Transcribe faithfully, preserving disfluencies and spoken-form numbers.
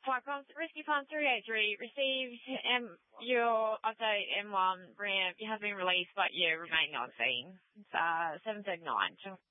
Flycom Rescue Fund three eight three received um, your update M one ramp. You have been released, but you remain on scene. It's uh, seven thirty-nine.